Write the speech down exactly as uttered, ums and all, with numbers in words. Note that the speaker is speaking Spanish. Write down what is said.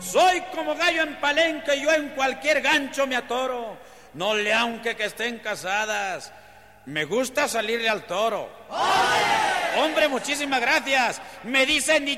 Soy como gallo en palenque, yo en cualquier gancho me atoro. No le aunque que estén casadas, me gusta salirle al toro. ¡Ole! Hombre, muchísimas gracias. Me dicen